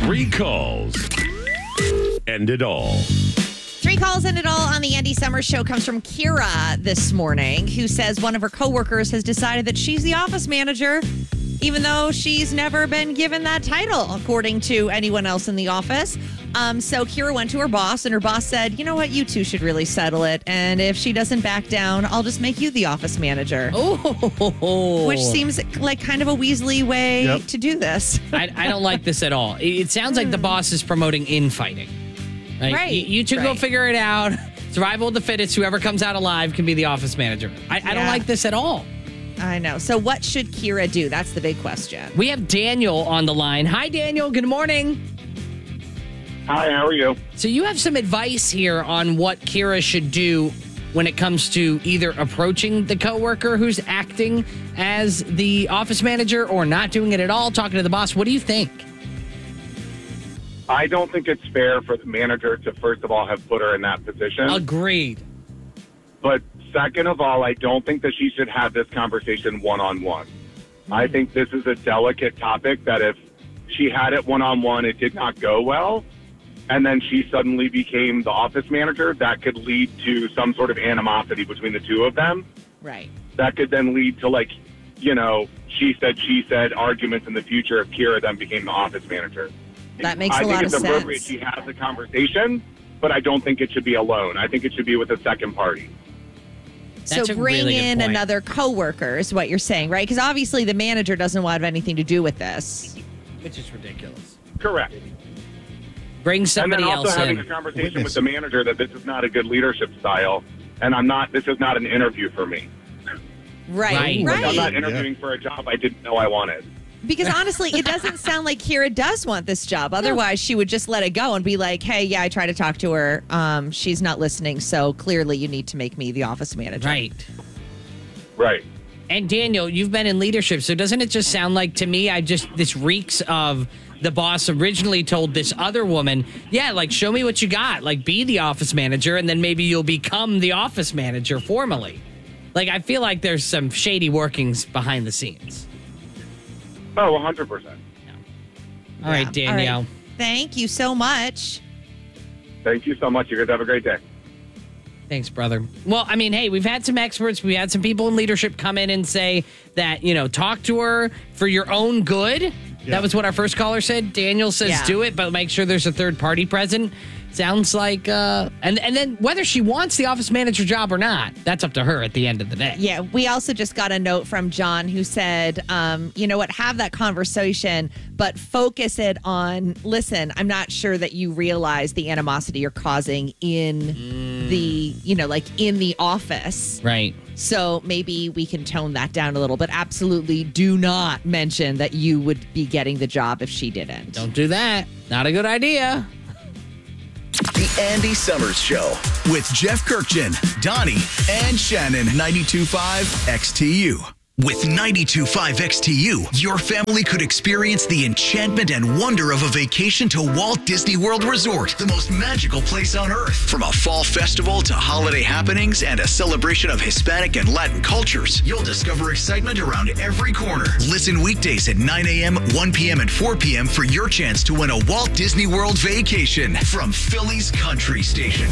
3 calls. End it all. 3 calls and it all on the Andy Summers Show comes from Kira this morning, who says one of her coworkers has decided that she's the office manager, even though she's never been given that title, according to anyone else in the office. So Kira went to her boss, and her boss said, you know what, you two should really settle it. And if she doesn't back down, I'll just make you the office manager. Oh. Which seems like kind of a Weasley way to do this. I don't like this at all. It sounds like the boss is promoting infighting. Right. You two go figure it out. Survival of the fittest. Whoever comes out alive can be the office manager. I don't like this at all. I know. So what should Kira do? That's the big question. We have Daniel on the line. Hi, Daniel. Good morning. Hi, how are you? So you have some advice here on what Kira should do when it comes to either approaching the coworker who's acting as the office manager or not doing it at all, talking to the boss. What do you think? I don't think it's fair for the manager to, first of all, have put her in that position. Agreed. But second of all, I don't think that she should have this conversation one-on-one. I think this is a delicate topic that if she had it one-on-one, it did not go well, and then she suddenly became the office manager, that could lead to some sort of animosity between the two of them. Right. That could then lead to, she said arguments in the future if Kira then became the office manager. That makes a lot of I think it's appropriate sense. she has the conversation, but I don't think it should be alone. I think it should be with a second party. That's So a bring really good in point. another coworker is what you're saying, right? Because obviously the manager doesn't want to have anything to do with this. Which is ridiculous. Correct. Bring somebody and then also else having in. a conversation with the manager that this is not a good leadership style, and this is not an interview for me. Right. Right. I'm not interviewing for a job I didn't know I wanted. Because honestly, it doesn't sound like Kira does want this job. Otherwise, she would just let it go and be like, hey, yeah, I tried to talk to her. She's not listening. So clearly you need to make me the office manager. Right. Right. And Daniel, you've been in leadership, so doesn't it just sound like to me, this reeks of the boss originally told this other woman, show me what you got, be the office manager, and then maybe you'll become the office manager formally. I feel like there's some shady workings behind the scenes. Oh, 100%. All right, Danielle. All right. Thank you so much. Thank you so much. You guys have a great day. Thanks, brother. Well, I mean, hey, we've had some experts. We had some people in leadership come in and say that, talk to her for your own good. Yeah. That was what our first caller said. Daniel says do it, but make sure there's a third party present. Sounds like, and then whether she wants the office manager job or not, that's up to her at the end of the day. Yeah, we also just got a note from John who said, you know what, have that conversation, but focus it on, listen, I'm not sure that you realize the animosity you're causing in the, in the office. Right. So maybe we can tone that down a little, but absolutely do not mention that you would be getting the job if she didn't. Don't do that. Not a good idea. The Andy Summers Show with Jeff Kirkjian, Donnie, and Shannon. 92.5 XTU. With 92.5 XTU, your family could experience the enchantment and wonder of a vacation to Walt Disney World Resort, the most magical place on earth. From a fall festival to holiday happenings and a celebration of Hispanic and Latin cultures, you'll discover excitement around every corner. Listen weekdays at 9 a.m., 1 p.m., and 4 p.m. for your chance to win a Walt Disney World vacation from Philly's Country Station.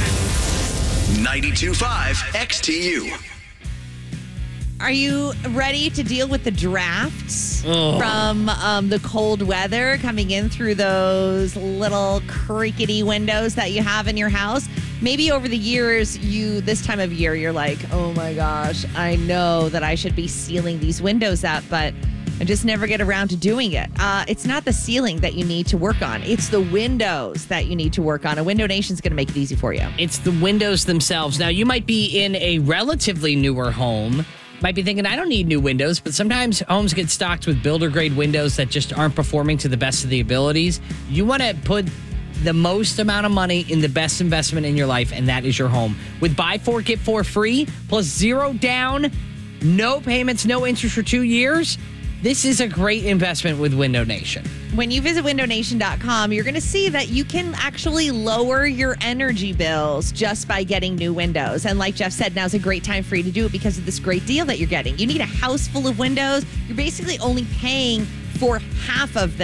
92.5 XTU. Are you ready to deal with the drafts from the cold weather coming in through those little crickety windows that you have in your house? Maybe over the years, this time of year, you're like, oh my gosh, I know that I should be sealing these windows up, but I just never get around to doing it. It's not the ceiling that you need to work on. It's the windows that you need to work on. A Window Nation's going to make it easy for you. It's the windows themselves. Now, you might be in a relatively newer home. Might be thinking, I don't need new windows, but sometimes homes get stocked with builder-grade windows that just aren't performing to the best of the abilities. You want to put the most amount of money in the best investment in your life, and that is your home. With buy 4, get 4 free, plus 0 down, no payments, no interest for 2 years, this is a great investment with Window Nation. When you visit windownation.com, you're going to see that you can actually lower your energy bills just by getting new windows. And like Jeff said, now's a great time for you to do it because of this great deal that you're getting. You need a house full of windows. You're basically only paying for half of them.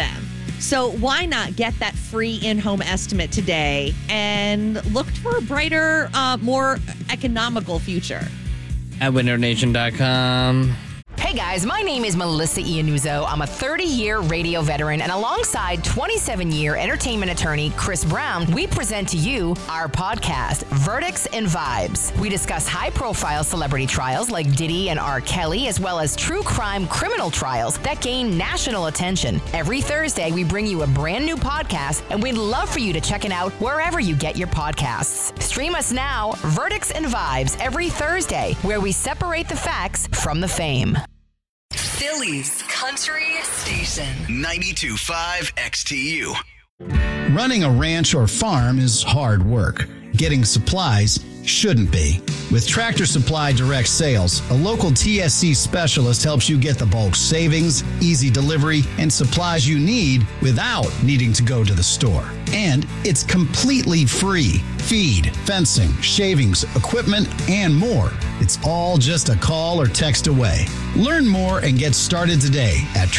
So why not get that free in-home estimate today and look for a brighter, more economical future? At WinterNation.com. Hey guys, my name is Melissa Iannuzzo. I'm a 30-year radio veteran, and alongside 27-year entertainment attorney Chris Brown, we present to you our podcast, Verdicts and Vibes. We discuss high-profile celebrity trials like Diddy and R. Kelly, as well as true crime criminal trials that gain national attention. Every Thursday, we bring you a brand new podcast, and we'd love for you to check it out wherever you get your podcasts. Stream us now, Verdicts and Vibes, every Thursday, where we separate the facts from the fame. Philly's country station. 92.5 XTU. Running a ranch or farm is hard work. Getting supplies shouldn't be. With Tractor Supply Direct Sales, a local TSC specialist helps you get the bulk savings, easy delivery, and supplies you need without needing to go to the store. And it's completely free. Feed, fencing, shavings, equipment, and more. It's all just a call or text away. Learn more and get started today at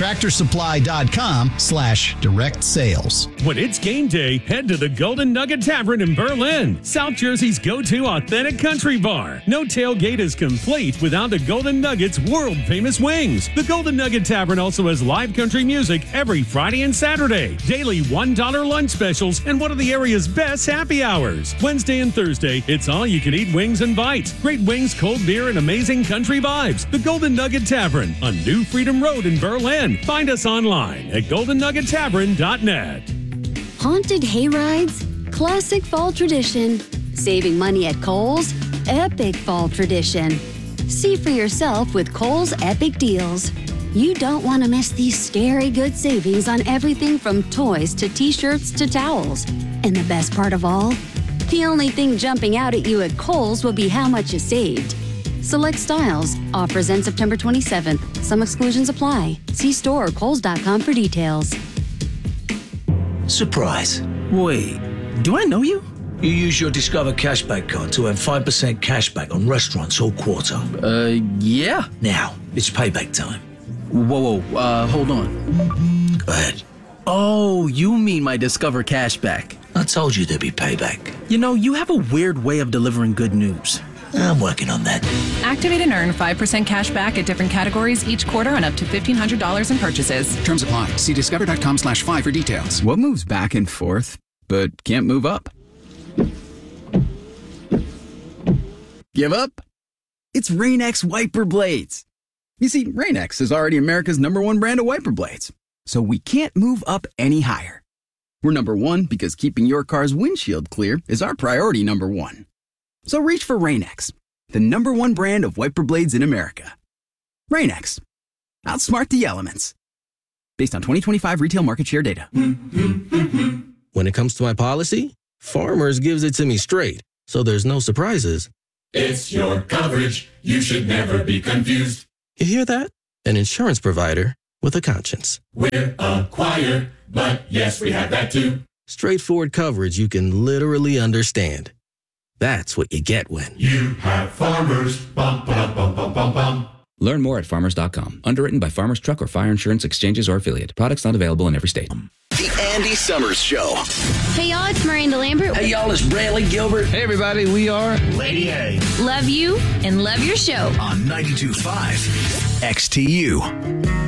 tractorsupply.com/direct sales. When it's game day, head to the Golden Nugget Tavern in Berlin, South Jersey's go-to authentic country bar. No tailgate is complete without the Golden Nugget's world-famous wings. The Golden Nugget Tavern also has live country music every Friday and Saturday, daily $1 lunch specials, and one of the area's best happy hours. Wednesday and Thursday, it's all-you-can-eat wings and bites. Great wings, cold beer, and amazing country vibes. The Golden Nugget Tavern on New Freedom Road in Berlin. Find us online at goldennuggettavern.net. Haunted hayrides, classic fall tradition. Saving money at Kohl's, epic fall tradition. See for yourself with Kohl's Epic Deals. You don't want to miss these scary good savings on everything from toys to t-shirts to towels. And the best part of all? The only thing jumping out at you at Kohl's will be how much you saved. Select styles. Offers end September 27th. Some exclusions apply. See store or kohls.com for details. Surprise. Wait, do I know you? You use your Discover Cashback card to earn 5% cashback on restaurants all quarter. Yeah. Now, it's payback time. Whoa, hold on. Go ahead. Oh, you mean my Discover Cashback. I told you there'd be payback. You know, you have a weird way of delivering good news. I'm working on that. Activate and earn 5% cash back at different categories each quarter on up to $1,500 in purchases. Terms apply. See discover.com/5 for details. What moves back and forth, but can't move up? Give up? It's Rain-X wiper blades. You see, Rain-X is already America's #1 brand of wiper blades, so we can't move up any higher. We're #1 because keeping your car's windshield clear is our priority #1. So reach for Rain-X, the #1 brand of wiper blades in America. Rain-X. Outsmart the elements. Based on 2025 retail market share data. When it comes to my policy, Farmers gives it to me straight, so there's no surprises. It's your coverage. You should never be confused. You hear that? An insurance provider with a conscience. We're a choir, but yes, we have that too. Straightforward coverage you can literally understand. That's what you get when you have Farmers. Bum, bum, bum, bum, bum, bum. Learn more at farmers.com. Underwritten by Farmers Truck or Fire Insurance Exchanges or Affiliate. Products not available in every state. The Andy Summers Show. Hey y'all, it's Miranda Lambert. Hey y'all, it's Bradley Gilbert. Hey everybody, we are Lady A. Love you and love your show. On 92.5 XTU.